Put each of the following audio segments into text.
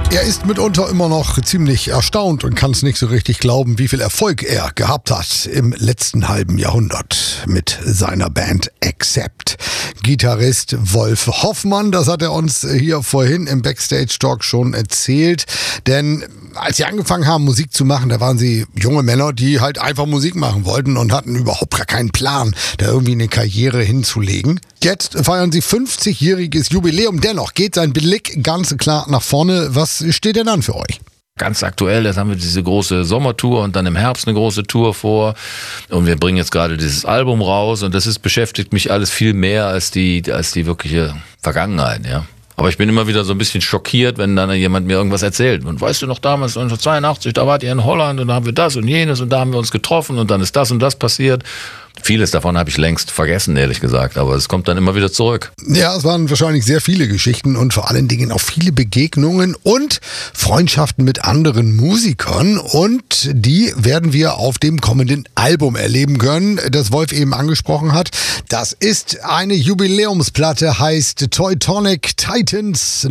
Er ist mitunter immer noch ziemlich erstaunt und kann es nicht so richtig glauben, wie viel Erfolg er gehabt hat im letzten halben Jahrhundert mit seiner Band Accept. Gitarrist Wolf Hoffmann, das hat er uns hier vorhin im Backstage-Talk schon erzählt. Denn als sie angefangen haben, Musik zu machen, da waren sie junge Männer, die halt einfach Musik machen wollten und hatten überhaupt gar keinen Plan, da irgendwie eine Karriere hinzulegen. Jetzt feiern sie 50-jähriges Jubiläum. Dennoch geht sein Blick ganz klar nach vorne. Was steht denn an für euch? Ganz aktuell, jetzt haben wir diese große Sommertour und dann im Herbst eine große Tour vor. Und wir bringen jetzt gerade dieses Album raus und das beschäftigt mich alles viel mehr als die wirkliche Vergangenheit, ja. Aber ich bin immer wieder so ein bisschen schockiert, wenn dann jemand mir irgendwas erzählt. Und weißt du noch, damals 1982, da wart ihr in Holland und da haben wir das und jenes und da haben wir uns getroffen und dann ist das und das passiert. Vieles davon habe ich längst vergessen, ehrlich gesagt, aber es kommt dann immer wieder zurück. Ja, es waren wahrscheinlich sehr viele Geschichten und vor allen Dingen auch viele Begegnungen und Freundschaften mit anderen Musikern und die werden wir auf dem kommenden Album erleben können, das Wolf eben angesprochen hat. Das ist eine Jubiläumsplatte, heißt Teutonic Titans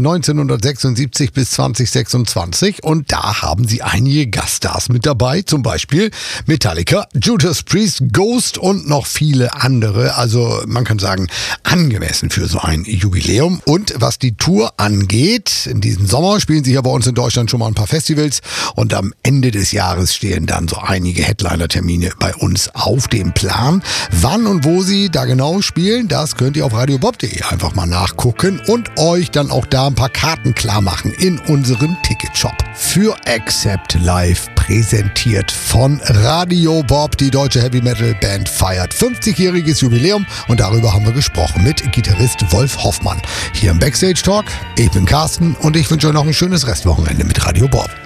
1976 bis 2026 und da haben sie einige Gaststars mit dabei, zum Beispiel Metallica, Judas Priest, Ghost und noch viele andere. Also man kann sagen, angemessen für so ein Jubiläum. Und was die Tour angeht, in diesem Sommer spielen sie hier bei uns in Deutschland schon mal ein paar Festivals und am Ende des Jahres stehen dann so einige Headliner-Termine bei uns auf dem Plan. Wann und wo sie da genau spielen, das könnt ihr auf radiobob.de einfach mal nachgucken und euch dann auch da ein paar Karten klar machen in unserem Ticketshop. Für Accept Live präsentiert von Radio Bob, die deutsche Heavy-Metal-Band feiert 50-jähriges Jubiläum und darüber haben wir gesprochen mit Gitarrist Wolf Hoffmann. Hier im Backstage Talk. Ich bin Carsten und ich wünsche euch noch ein schönes Restwochenende mit Radio Bob.